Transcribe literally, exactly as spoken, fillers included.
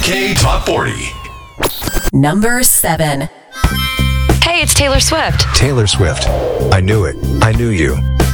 K Top forty. Number seven. Hey, it's Taylor Swift. Taylor Swift. I knew it. I knew you.